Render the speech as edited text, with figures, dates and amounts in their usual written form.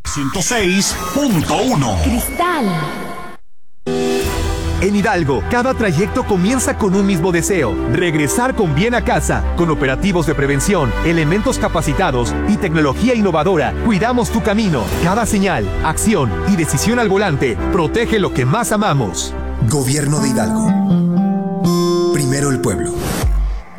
106.1 Cristal. En Hidalgo, cada trayecto comienza con un mismo deseo: regresar con bien a casa. Con operativos de prevención, elementos capacitados y tecnología innovadora, cuidamos tu camino. Cada señal, acción y decisión al volante protege lo que más amamos. Gobierno de Hidalgo. Primero el pueblo.